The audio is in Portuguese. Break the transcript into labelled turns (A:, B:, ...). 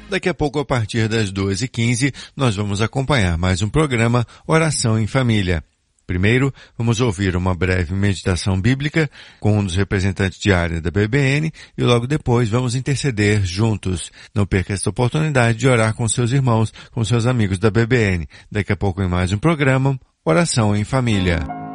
A: Daqui a pouco, a partir das 2h15, nós vamos acompanhar mais um programa Oração em Família. Primeiro, vamos ouvir uma breve meditação bíblica com um dos representantes de área da BBN e logo depois vamos interceder juntos. Não perca esta oportunidade de orar com seus irmãos, com seus amigos da BBN. Daqui a pouco em mais um programa Oração em Família.